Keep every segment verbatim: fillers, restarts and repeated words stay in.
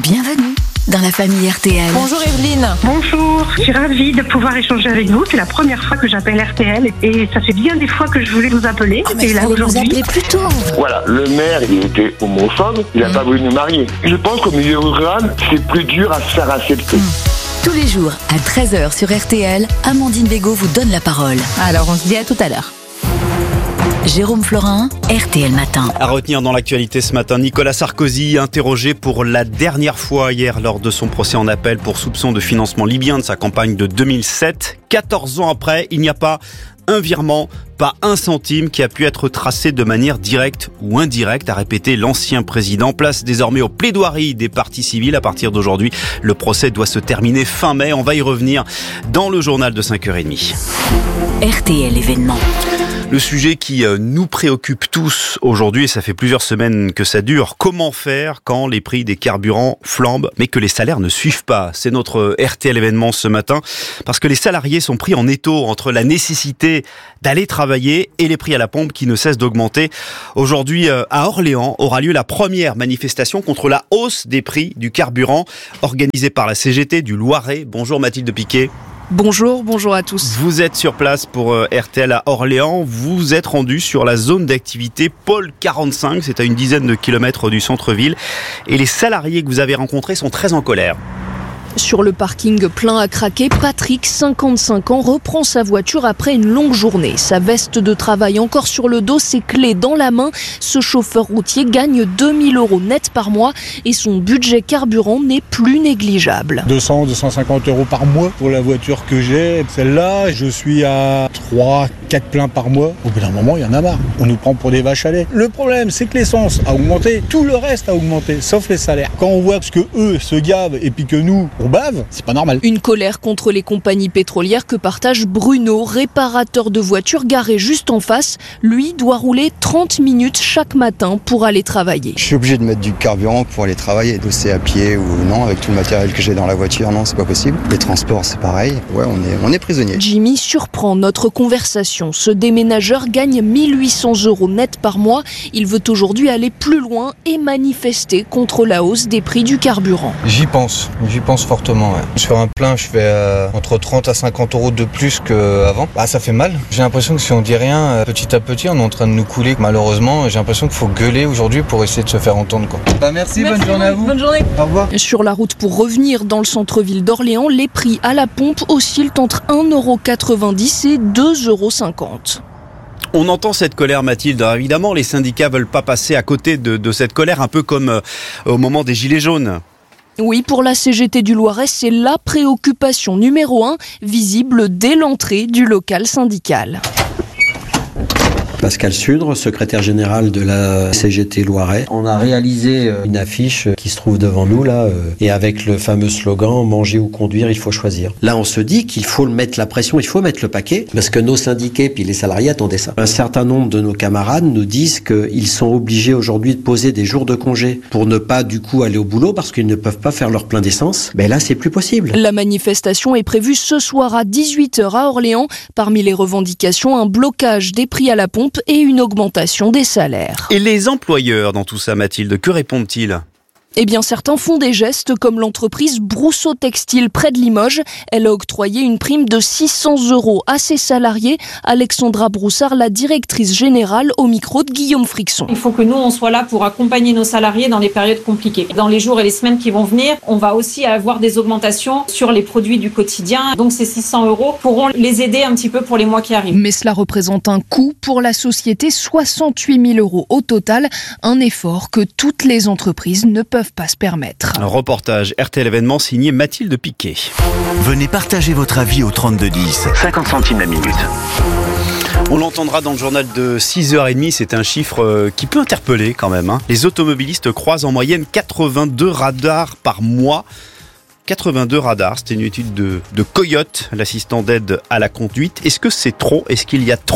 Bienvenue dans la famille R T L. Bonjour Evelyne. Bonjour, je suis ravie de pouvoir échanger avec vous. C'est la première fois que j'appelle R T L et ça fait bien des fois que je voulais vous appeler. Oh, mais et là aujourd'hui. Vous appelez plus tôt. Voilà, le maire, il était homophobe, il n'a mmh. pas voulu nous marier. Je pense qu'au milieu rural, c'est plus dur à se faire accepter. Mmh. Tous les jours à treize heures sur R T L, Amandine Bégaud vous donne la parole. Alors on se dit à tout à l'heure. Jérôme Florin, R T L Matin. À retenir dans l'actualité ce matin, Nicolas Sarkozy interrogé pour la dernière fois hier lors de son procès en appel pour soupçon de financement libyen de sa campagne de deux mille sept. quatorze ans après, il n'y a pas un virement, pas un centime qui a pu être tracé de manière directe ou indirecte, a répété l'ancien président. Place désormais aux plaidoiries des parties civiles. À partir d'aujourd'hui, le procès doit se terminer fin mai. On va y revenir dans le journal de cinq heures trente. R T L événement. Le sujet qui nous préoccupe tous aujourd'hui, et ça fait plusieurs semaines que ça dure, comment faire quand les prix des carburants flambent, mais que les salaires ne suivent pas? C'est notre R T L événement ce matin, parce que les salariés sont pris en étau entre la nécessité d'aller travailler et les prix à la pompe qui ne cessent d'augmenter. Aujourd'hui, à Orléans, aura lieu la première manifestation contre la hausse des prix du carburant, organisée par la C G T du Loiret. Bonjour Mathilde Piquet. Bonjour, bonjour à tous. Vous êtes sur place pour R T L à Orléans. Vous êtes rendu sur la zone d'activité Pôle quarante-cinq. C'est à une dizaine de kilomètres du centre-ville. Et les salariés que vous avez rencontrés sont très en colère. Sur le parking plein à craquer, Patrick, cinquante-cinq ans, reprend sa voiture après une longue journée. Sa veste de travail encore sur le dos, ses clés dans la main. Ce chauffeur routier gagne deux mille euros net par mois et son budget carburant n'est plus négligeable. deux cents à deux cent cinquante euros par mois pour la voiture que j'ai. Celle-là, je suis à trois quatre pleins par mois. Au bout d'un moment, il y en a marre. On nous prend pour des vaches à lait. Le problème, c'est que l'essence a augmenté. Tout le reste a augmenté, sauf les salaires. Quand on voit ce que eux se gavent et puis que nous, on bave, c'est pas normal. Une colère contre les compagnies pétrolières que partage Bruno, réparateur de voitures garé juste en face. Lui doit rouler trente minutes chaque matin pour aller travailler. Je suis obligé de mettre du carburant pour aller travailler, bosser à pied ou non, avec tout le matériel que j'ai dans la voiture, non, c'est pas possible. Les transports, c'est pareil. Ouais, on est, on est prisonnier. Jimmy surprend notre conversation. Ce déménageur gagne mille huit cents euros net par mois. Il veut aujourd'hui aller plus loin et manifester contre la hausse des prix du carburant. J'y pense, j'y pense fortement. Ouais. Sur un plein, je fais euh, entre trente à cinquante euros de plus qu'avant. Bah, ça fait mal. J'ai l'impression que si on dit rien, euh, petit à petit, on est en train de nous couler. Malheureusement, j'ai l'impression qu'il faut gueuler aujourd'hui pour essayer de se faire entendre. Quoi. Bah, merci, merci, bonne journée à vous. Bonne journée. Au revoir. Sur la route pour revenir dans le centre-ville d'Orléans, les prix à la pompe oscillent entre un euro quatre-vingt-dix et deux euros cinquante. On entend cette colère, Mathilde. Alors évidemment, les syndicats veulent pas passer à côté de, de cette colère, un peu comme euh, au moment des Gilets jaunes. Oui, pour la C G T du Loiret, c'est la préoccupation numéro un, visible dès l'entrée du local syndical. Pascal Sudre, secrétaire général de la C G T Loiret. On a réalisé une affiche qui se trouve devant nous là, et avec le fameux slogan « Manger ou conduire, il faut choisir ». Là, on se dit qu'il faut mettre la pression, il faut mettre le paquet, parce que nos syndiqués puis les salariés attendaient ça. Un certain nombre de nos camarades nous disent qu'ils sont obligés aujourd'hui de poser des jours de congé pour ne pas du coup aller au boulot parce qu'ils ne peuvent pas faire leur plein d'essence. Mais là, c'est plus possible. La manifestation est prévue ce soir à dix-huit heures à Orléans. Parmi les revendications, un blocage des prix à la pompe et une augmentation des salaires. Et les employeurs dans tout ça, Mathilde, que répondent-ils ? Eh bien, certains font des gestes comme l'entreprise Brousseau Textile près de Limoges. Elle a octroyé une prime de six cents euros à ses salariés. Alexandra Broussard, la directrice générale, au micro de Guillaume Frixon. Il faut que nous, on soit là pour accompagner nos salariés dans les périodes compliquées. Dans les jours et les semaines qui vont venir, on va aussi avoir des augmentations sur les produits du quotidien. Donc, ces six cents euros pourront les aider un petit peu pour les mois qui arrivent. Mais cela représente un coût pour la société, soixante-huit mille euros au total. Un effort que toutes les entreprises ne peuvent pas se permettre. Un reportage R T L événement signé Mathilde Piquet. Venez partager votre avis au trente-deux dix. cinquante centimes la minute. On l'entendra dans le journal de six heures trente, c'est un chiffre qui peut interpeller quand même. Hein. Les automobilistes croisent en moyenne quatre-vingt-deux radars par mois. quatre-vingt-deux radars, c'était une étude de, de Coyote, l'assistant d'aide à la conduite. Est-ce que c'est trop ? Est-ce qu'il y a trop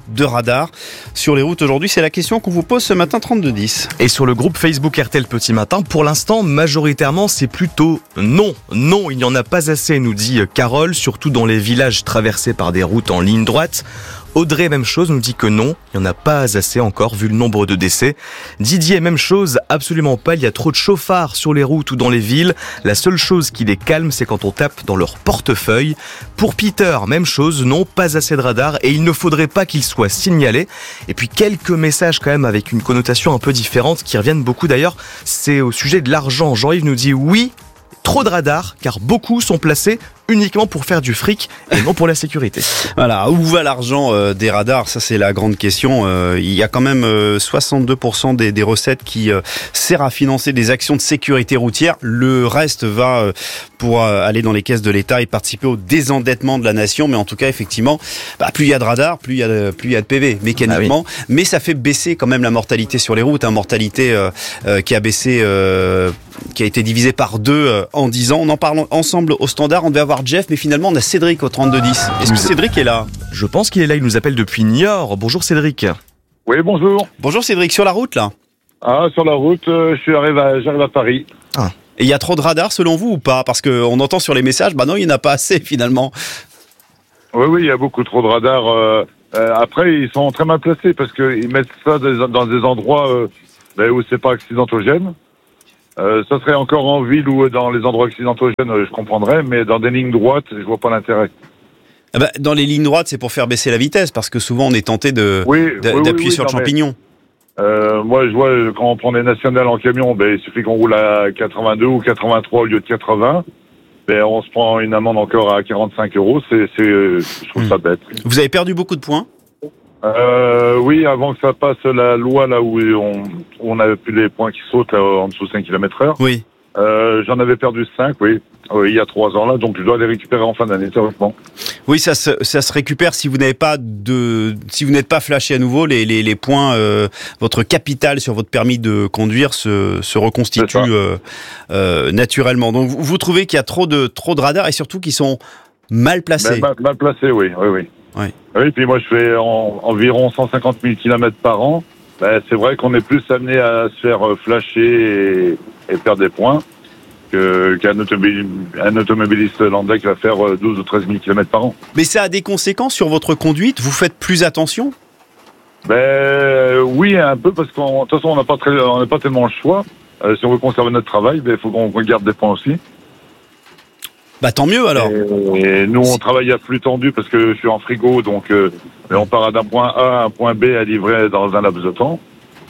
de radars sur les routes aujourd'hui? C'est la question qu'on vous pose ce matin trente-deux dix. Et sur le groupe Facebook R T L Petit Matin, pour l'instant, majoritairement, c'est plutôt non. Non, il n'y en a pas assez, nous dit Carole, surtout dans les villages traversés par des routes en ligne droite. Audrey, même chose, nous dit que non, il n'y en a pas assez encore vu le nombre de décès. Didier, même chose, absolument pas, il y a trop de chauffards sur les routes ou dans les villes. La seule chose qui les calme, c'est quand on tape dans leur portefeuille. Pour Peter, même chose, non, pas assez de radars et il ne faudrait pas qu'ils soient signalés. Et puis quelques messages quand même avec une connotation un peu différente qui reviennent beaucoup d'ailleurs, c'est au sujet de l'argent. Jean-Yves nous dit oui, trop de radars, car beaucoup sont placés uniquement pour faire du fric et non pour la sécurité. Voilà, où va l'argent euh, des radars? Ça, c'est la grande question. Euh, il y a quand même euh, soixante-deux pour cent des, des recettes qui euh, servent à financer des actions de sécurité routière. Le reste va euh, pour euh, aller dans les caisses de l'État et participer au désendettement de la nation. Mais en tout cas, effectivement, bah, plus il y a de radars, plus il y a de, plus il y a de P V, mécaniquement. Ah oui. Mais ça fait baisser quand même la mortalité sur les routes. Hein, mortalité euh, euh, qui a baissé, euh, qui a été divisée par deux euh, en dix ans. On en parle ensemble au standard. On devait avoir Jeff, mais finalement on a Cédric au trente-deux dix. Est-ce que Cédric est là? Je pense qu'il est là, il nous appelle depuis Niort. Bonjour Cédric. Oui, bonjour. Bonjour Cédric, sur la route là? Ah, sur la route, euh, je suis arrivé à, j'arrive à Paris. Ah. Et il y a trop de radars selon vous ou pas? Parce qu'on entend sur les messages, bah non, il n'y en a pas assez finalement. Oui, oui, il y a beaucoup trop de radars. Euh, euh, après, ils sont très mal placés parce qu'ils mettent ça des, dans des endroits euh, ben, où c'est pas accidentogène. Euh, ça serait encore en ville ou dans les endroits accidentogènes, euh, je comprendrais, mais dans des lignes droites, je vois pas l'intérêt. Ah bah, dans les lignes droites, c'est pour faire baisser la vitesse, parce que souvent on est tenté de, oui, de oui, d'appuyer oui, oui, sur non, le champignon. Mais, euh, moi, je vois, quand on prend des nationales en camion, ben, il suffit qu'on roule à quatre-vingt-deux ou quatre-vingt-trois au lieu de quatre-vingts. Ben, on se prend une amende encore à quarante-cinq euros. C'est, c'est, je trouve hmm. ça bête. Vous avez perdu beaucoup de points? Euh, oui, avant que ça passe la loi là où on, on n'avait plus les points qui sautent là, en dessous de cinq kilomètres heure. Oui. Euh, j'en avais perdu cinq, oui, oui, il y a trois ans là, donc je dois les récupérer en fin d'année, théoriquement. Oui, ça se, ça se récupère si vous n'avez pas de, si vous n'êtes pas flashé à nouveau, les, les, les points, euh, votre capital sur votre permis de conduire se, se reconstitue euh, euh, naturellement. Donc vous, vous trouvez qu'il y a trop de, trop de radars et surtout qu'ils sont mal placés. Ben, mal, mal placés, oui, oui, oui. Oui. Oui, puis moi je fais en, environ cent cinquante mille kilomètres par an. Ben, c'est vrai qu'on est plus amené à se faire flasher et, et perdre des points que, qu'un automobil, un automobiliste lambda qui va faire douze ou treize mille kilomètres par an. Mais ça a des conséquences sur votre conduite? Vous faites plus attention? Ben oui, un peu, parce qu'en de toute façon on n'a pas, très, on n'a pas tellement le choix. Euh, si on veut conserver notre travail, il ben, faut qu'on garde des points aussi. Bah tant mieux alors. Et, et nous on travaille à flux tendu parce que je suis en frigo, donc euh, on part d'un point A à un point B à livrer dans un laps de temps.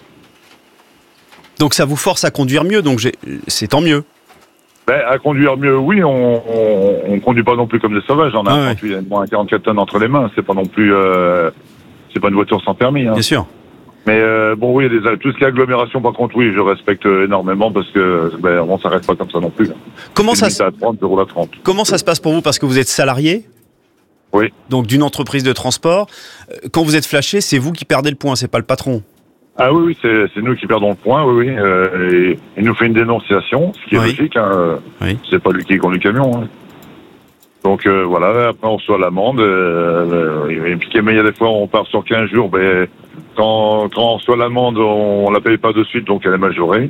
Donc ça vous force à conduire mieux, donc j'ai... c'est tant mieux. Ben, à conduire mieux, oui, on, on, on conduit pas non plus comme des sauvages. On a ah ouais. un moins quarante-quatre tonnes entre les mains, c'est pas non plus, euh, c'est pas une voiture sans permis. Hein. Bien sûr. Mais euh, bon, oui, les, tout ce qui est agglomération, par contre, oui, je respecte énormément parce que ben, on s'arrête pas comme ça non plus. Comment ça se... à trente, je roule à trente. Comment ça se passe pour vous? Parce que vous êtes salarié? Oui. Donc d'une entreprise de transport. Quand vous êtes flashé, c'est vous qui perdez le point, c'est pas le patron. Ah oui, oui, c'est, c'est nous qui perdons le point, oui, oui. Euh, et, il nous fait une dénonciation, ce qui est oui. logique. Hein. Oui. C'est pas lui qui conduit le camion. Hein. Donc euh, voilà, après on reçoit l'amende. Euh, et puis mais il y a des fois on part sur quinze jours, ben quand, quand on reçoit l'amende, on, on la paye pas de suite, donc elle est majorée.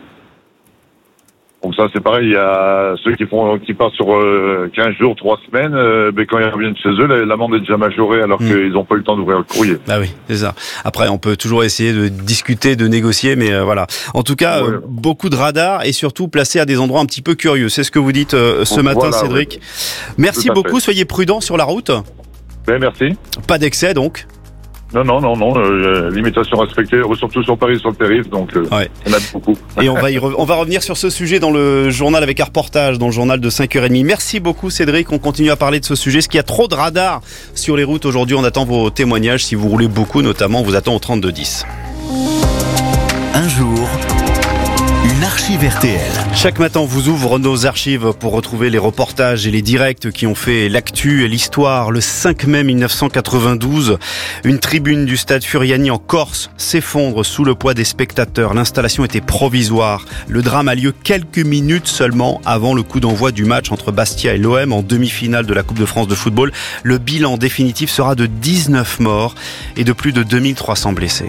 Donc ça c'est pareil, il y a ceux qui font qui partent sur euh, quinze jours, trois semaines, euh, ben quand ils reviennent chez eux, l'amende est déjà majorée alors mmh. qu'ils n'ont pas eu le temps d'ouvrir le courrier. Ah oui, c'est ça. Après on peut toujours essayer de discuter, de négocier, mais euh, voilà. En tout cas, ouais. euh, beaucoup de radars et surtout placés à des endroits un petit peu curieux. C'est ce que vous dites euh, ce matin, voilà, Cédric. Ouais. Merci beaucoup, fait. Soyez prudents sur la route. Ben merci. Pas d'excès donc. Non, non, non, non, euh, limitation respectée, surtout sur Paris, sur le périph', donc euh, ouais. on a beaucoup. Et on va, y re- on va revenir sur ce sujet dans le journal avec un reportage, dans le journal de cinq heures trente. Merci beaucoup Cédric, on continue à parler de ce sujet. Est-ce qu'il y a trop de radars sur les routes aujourd'hui? On attend vos témoignages, si vous roulez beaucoup notamment, on vous attend au trente-deux dix. Un jour, une archive R T L. Chaque matin, on vous ouvre nos archives pour retrouver les reportages et les directs qui ont fait l'actu et l'histoire. Le cinq mai mille neuf cent quatre-vingt-douze, une tribune du stade Furiani en Corse s'effondre sous le poids des spectateurs. L'installation était provisoire. Le drame a lieu quelques minutes seulement avant le coup d'envoi du match entre Bastia et l'O M en demi-finale de la Coupe de France de football. Le bilan définitif sera de dix-neuf morts et de plus de deux mille trois cents blessés.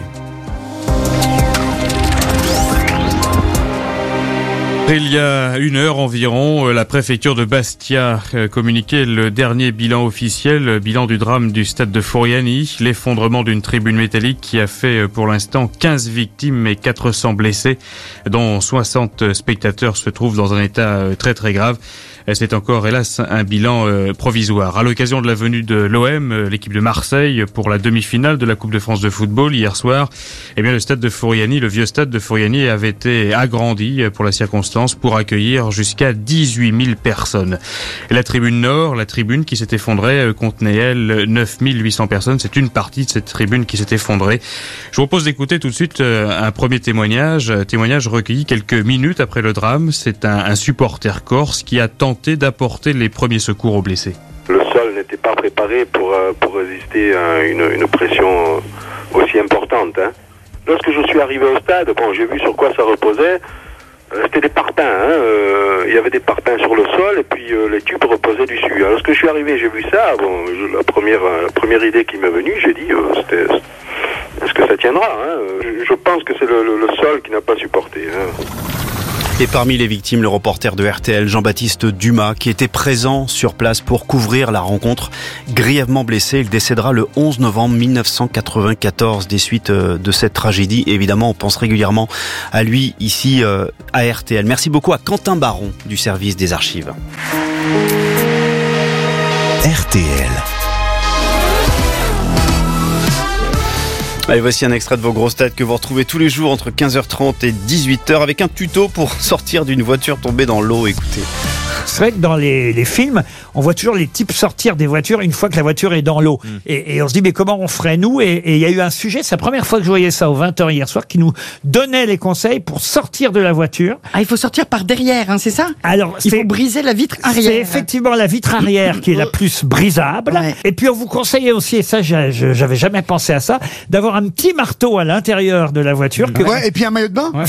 Il y a une heure environ, la préfecture de Bastia communiquait le dernier bilan officiel, le bilan du drame du stade de Furiani, l'effondrement d'une tribune métallique qui a fait pour l'instant quinze victimes et quatre cents blessés, dont soixante spectateurs se trouvent dans un état très très grave. C'est encore, hélas, un bilan euh, provisoire. À l'occasion de la venue de l'O M, l'équipe de Marseille, pour la demi-finale de la Coupe de France de football hier soir, eh bien, le stade de Furiani, le vieux stade de Furiani avait été agrandi pour la circonstance pour accueillir jusqu'à dix-huit mille personnes. La tribune nord, la tribune qui s'est effondrée, contenait, elle, neuf mille huit cents personnes. C'est une partie de cette tribune qui s'est effondrée. Je vous propose d'écouter tout de suite un premier témoignage, témoignage recueilli quelques minutes après le drame. C'est un, un supporter corse qui a tenté d'apporter les premiers secours aux blessés. Le sol n'était pas préparé pour, euh, pour résister à une, une pression aussi importante. Hein. Lorsque je suis arrivé au stade, bon, j'ai vu sur quoi ça reposait. Euh, c'était des parpaings. Hein. Euh, il y avait des parpaings sur le sol et puis euh, les tubes reposaient dessus. Alors, lorsque je suis arrivé, j'ai vu ça. Bon, je, la, première, la première idée qui m'est venue, j'ai dit, euh, c'était, est-ce que ça tiendra hein. je, je pense que c'est le, le, le sol qui n'a pas supporté. Hein. Et parmi les victimes, le reporter de R T L, Jean-Baptiste Dumas, qui était présent sur place pour couvrir la rencontre. Grièvement blessé, il décédera le onze novembre mille neuf cent quatre-vingt-quatorze des suites de cette tragédie. Et évidemment, on pense régulièrement à lui ici à R T L. Merci beaucoup à Quentin Baron du service des archives. R T L. Allez, voici un extrait de vos grosses têtes que vous retrouvez tous les jours entre quinze heures trente et dix-huit heures avec un tuto pour sortir d'une voiture tombée dans l'eau. Écoutez. C'est vrai que dans les, les films, on voit toujours les types sortir des voitures une fois que la voiture est dans l'eau. Mmh. Et, et on se dit, mais comment on ferait nous ? Et il y a eu un sujet, c'est la première fois que je voyais ça aux vingt heures hier soir, qui nous donnait les conseils pour sortir de la voiture. Ah, il faut sortir par derrière, hein, c'est ça ? Alors, il faut briser la vitre arrière. C'est effectivement la vitre arrière qui est la plus brisable. Ouais. Et puis on vous conseillait aussi, et ça j'avais jamais pensé à ça, d'avoir un petit marteau à l'intérieur de la voiture. Que... Ouais, et puis un maillot de bain. Ouais.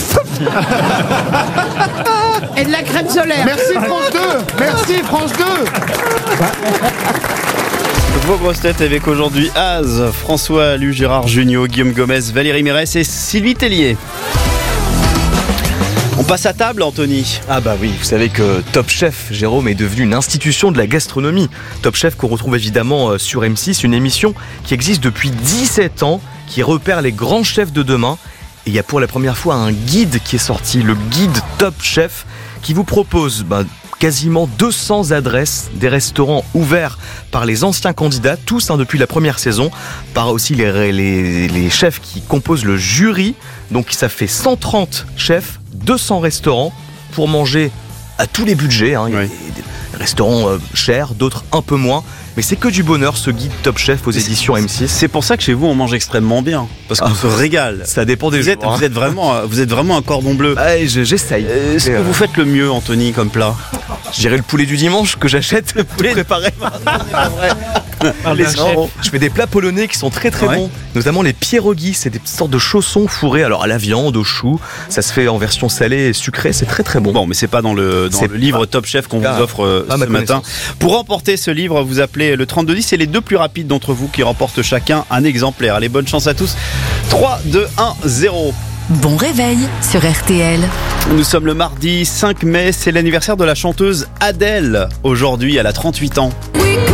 Et de la crème solaire. Merci France deux. Merci France deux. Vos grosses têtes avec aujourd'hui Az, François Allu, Gérard Jugnot, Guillaume Gomez, Valérie Mérès et Sylvie Tellier. On passe à table, Anthony. Ah bah oui, vous savez que Top Chef, Jérôme, est devenu une institution de la gastronomie. Top Chef qu'on retrouve évidemment sur M six, une émission qui existe depuis dix-sept ans, qui repère les grands chefs de demain. Et il y a pour la première fois un guide qui est sorti, le guide Top Chef, qui vous propose bah, quasiment deux cents adresses des restaurants ouverts par les anciens candidats, tous hein, depuis la première saison, par aussi les, les, les chefs qui composent le jury. Donc ça fait cent trente chefs, deux cents restaurants pour manger à tous les budgets. Hein. Il y a oui. des, des restaurants euh, chers, d'autres un peu moins. Mais c'est que du bonheur, ce guide Top Chef aux éditions M six. C'est pour ça que chez vous, on mange extrêmement bien. Parce qu'on ah, se régale. Ça dépend des vous jours. Êtes, hein. vous, êtes vraiment, vous êtes vraiment un cordon bleu. Ah, j'essaye. Euh, Est-ce que euh... vous faites le mieux, Anthony, comme plat ? Je dirais le poulet du dimanche que j'achète pour préparer. Les non, je fais des plats polonais qui sont très très ouais. bons, notamment les pierogi, c'est des sortes de chaussons fourrés alors à la viande, au chou, ça se fait en version salée et sucrée, c'est très très bon. Bon, mais c'est pas dans le, dans le livre Top Chef qu'on ah, vous offre euh, ce matin. Pour remporter ce livre, vous appelez le trente-deux dix, c'est les deux plus rapides d'entre vous qui remportent chacun un exemplaire. Allez, bonne chance à tous. trois, deux, un, zéro. Bon réveil sur R T L. Nous sommes le mardi cinq mai, c'est l'anniversaire de la chanteuse Adèle. Aujourd'hui, elle a trente-huit ans. Oui.